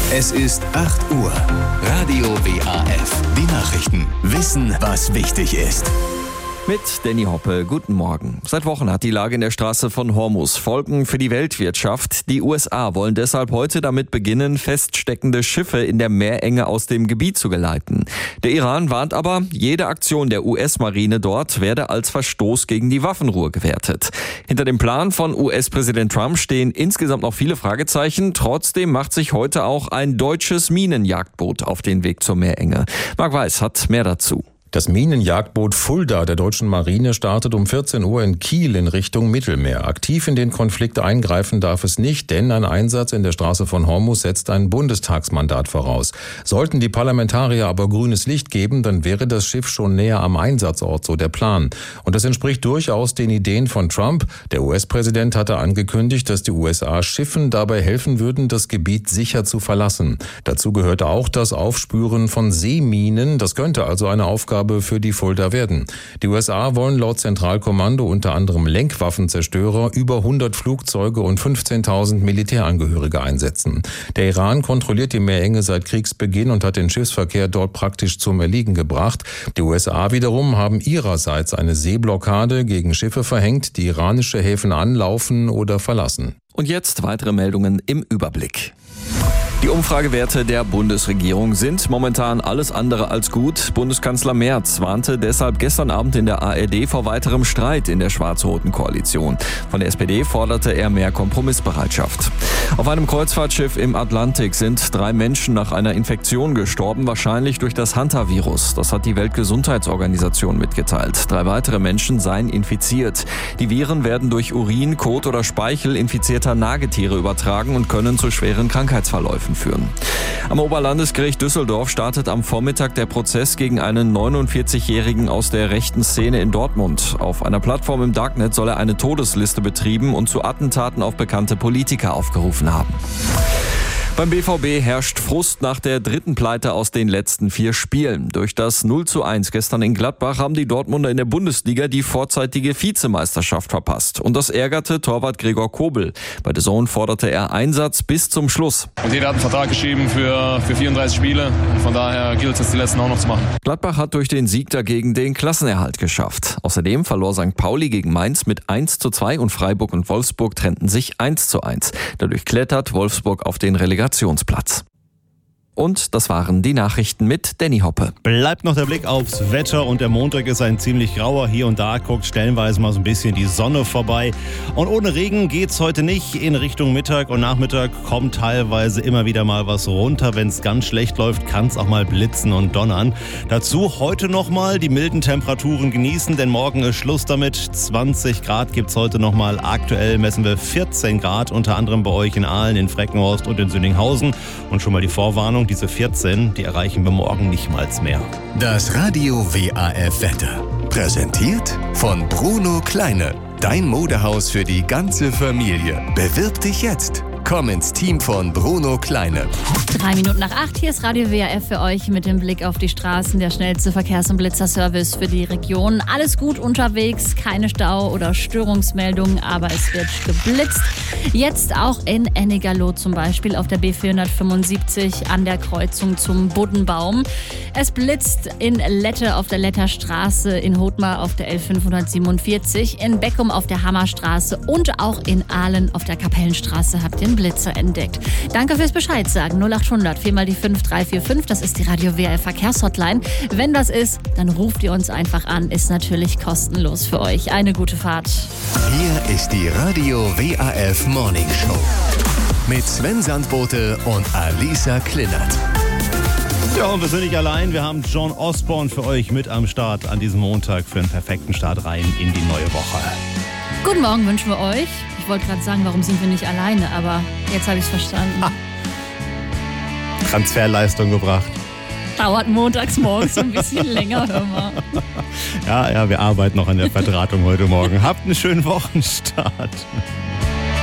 Es ist 8 Uhr. Radio WAF. Die Nachrichten. Wissen, was wichtig ist. Mit Danny Hoppe, guten Morgen. Seit Wochen hat die Lage in der Straße von Hormuz Folgen für die Weltwirtschaft. Die USA wollen deshalb heute damit beginnen, feststeckende Schiffe in der Meerenge aus dem Gebiet zu geleiten. Der Iran warnt aber, jede Aktion der US-Marine dort werde als Verstoß gegen die Waffenruhe gewertet. Hinter dem Plan von US-Präsident Trump stehen insgesamt noch viele Fragezeichen. Trotzdem macht sich heute auch ein deutsches Minenjagdboot auf den Weg zur Meerenge. Marc Weiß hat mehr dazu. Das Minenjagdboot Fulda der deutschen Marine startet um 14 Uhr in Kiel in Richtung Mittelmeer. Aktiv in den Konflikt eingreifen darf es nicht, denn ein Einsatz in der Straße von Hormuz setzt ein Bundestagsmandat voraus. Sollten die Parlamentarier aber grünes Licht geben, dann wäre das Schiff schon näher am Einsatzort, so der Plan. Und das entspricht durchaus den Ideen von Trump. Der US-Präsident hatte angekündigt, dass die USA Schiffen dabei helfen würden, das Gebiet sicher zu verlassen. Dazu gehört auch das Aufspüren von Seeminen. Das könnte also eine Aufgabe für die Fulda werden. Die USA wollen laut Zentralkommando unter anderem Lenkwaffenzerstörer, über 100 Flugzeuge und 15.000 Militärangehörige einsetzen. Der Iran kontrolliert die Meerenge seit Kriegsbeginn und hat den Schiffsverkehr dort praktisch zum Erliegen gebracht. Die USA wiederum haben ihrerseits eine Seeblockade gegen Schiffe verhängt, die iranische Häfen anlaufen oder verlassen. Und jetzt weitere Meldungen im Überblick. Die Umfragewerte der Bundesregierung sind momentan alles andere als gut. Bundeskanzler Merz warnte deshalb gestern Abend in der ARD vor weiterem Streit in der schwarz-roten Koalition. Von der SPD forderte er mehr Kompromissbereitschaft. Auf einem Kreuzfahrtschiff im Atlantik sind 3 Menschen nach einer Infektion gestorben, wahrscheinlich durch das Hantavirus. Das hat die Weltgesundheitsorganisation mitgeteilt. 3 weitere Menschen seien infiziert. Die Viren werden durch Urin, Kot oder Speichel infizierter Nagetiere übertragen und können zu schweren Krankheitsverläufen führen. Am Oberlandesgericht Düsseldorf startet am Vormittag der Prozess gegen einen 49-Jährigen aus der rechten Szene in Dortmund. Auf einer Plattform im Darknet soll er eine Todesliste betrieben und zu Attentaten auf bekannte Politiker aufgerufen haben. Beim BVB herrscht Frust nach der 3. Pleite aus den letzten 4 Spielen. Durch das 0:1 gestern in Gladbach haben die Dortmunder in der Bundesliga die vorzeitige Vizemeisterschaft verpasst. Und das ärgerte Torwart Gregor Kobel. Bei DAZN forderte er Einsatz bis zum Schluss. Und jeder hat einen Vertrag geschrieben für 34 Spiele. Von daher gilt es, die letzten auch noch zu machen. Gladbach hat durch den Sieg dagegen den Klassenerhalt geschafft. Außerdem verlor St. Pauli gegen Mainz mit 1:2 und Freiburg und Wolfsburg trennten sich 1:1. Dadurch klettert Wolfsburg auf den Relegationsplatz. Und das waren die Nachrichten mit Danny Hoppe. Bleibt noch der Blick aufs Wetter und der Montag ist ein ziemlich grauer. Hier und da guckt stellenweise mal so ein bisschen die Sonne vorbei. Und ohne Regen geht's heute nicht. In Richtung Mittag und Nachmittag kommt teilweise immer wieder mal was runter. Wenn es ganz schlecht läuft, kann es auch mal blitzen und donnern. Dazu heute nochmal die milden Temperaturen genießen, denn morgen ist Schluss damit. 20 Grad gibt's heute nochmal. Aktuell messen wir 14 Grad, unter anderem bei euch in Aalen, in Freckenhorst und in Sünninghausen. Und schon mal die Vorwarnung, diese 14, die erreichen wir morgen nicht mal mehr. Das Radio WAF Wetter. Präsentiert von Bruno Kleine. Dein Modehaus für die ganze Familie. Bewirb dich jetzt. Komm ins Team von Bruno Kleine. 3 Minuten nach 8, hier ist Radio WAF für euch mit dem Blick auf die Straßen. Der schnellste Verkehrs- und Blitzerservice für die Region. Alles gut unterwegs, keine Stau- oder Störungsmeldungen, aber es wird geblitzt. Jetzt auch in Ennigerloh zum Beispiel auf der B475 an der Kreuzung zum Buddenbaum. Es blitzt in Lette auf der Letterstraße, in Hothmar auf der L547, in Beckum auf der Hammerstraße und auch in Aalen auf der Kapellenstraße habt ihr einen Blitzer entdeckt. Danke fürs Bescheid sagen. 0800 4 mal die 5345, das ist die Radio WAF Verkehrshotline. Wenn das ist, dann ruft ihr uns einfach an. Ist natürlich kostenlos für euch. Eine gute Fahrt. Hier ist die Radio WAF Morning Show. Mit Sven Sandbote und Alisa Klillert. Ja, und wir sind nicht allein. Wir haben John Osborne für euch mit am Start an diesem Montag für einen perfekten Start rein in die neue Woche. Guten Morgen wünschen wir euch. Ich wollte gerade sagen, warum sind wir nicht alleine, aber jetzt habe ich es verstanden. Transferleistung gebracht. Dauert montags morgens ein bisschen länger, hör mal. Ja, wir arbeiten noch an der Verdrahtung heute Morgen. Habt einen schönen Wochenstart.